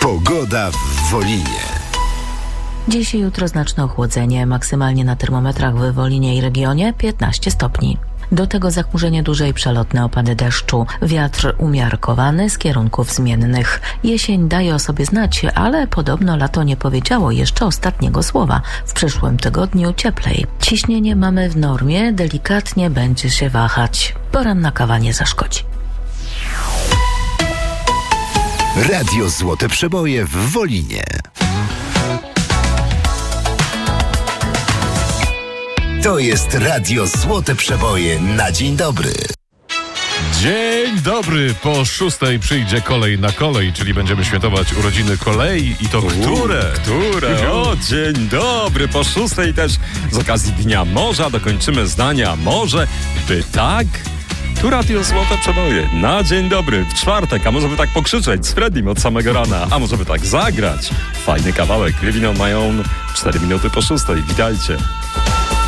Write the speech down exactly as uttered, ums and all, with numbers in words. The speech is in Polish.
Pogoda w Wolinie. Dziś i jutro znaczne ochłodzenie, maksymalnie na termometrach w Wolinie i regionie piętnaście stopni. Do tego zachmurzenie duże i przelotne opady deszczu. Wiatr umiarkowany z kierunków zmiennych. Jesień daje o sobie znać, ale podobno lato nie powiedziało jeszcze ostatniego słowa. W przyszłym tygodniu cieplej. Ciśnienie mamy w normie, delikatnie będzie się wahać. Poranna kawa nie zaszkodzi. Radio Złote Przeboje w Wolinie. To jest Radio Złote Przeboje na dzień dobry. Dzień dobry, po szóstej przyjdzie kolej na kolej, czyli będziemy świętować urodziny kolei i to U, które? Które? O, dzień dobry, po szóstej też z okazji Dnia Morza dokończymy zdania może, by tak... Tu Radio Złote Przeboje na dzień dobry, w czwartek, a może by tak pokrzyczeć z Freddym od samego rana, a może by tak zagrać. Fajny kawałek, Living on My Own, cztery minuty po szóstej, witajcie.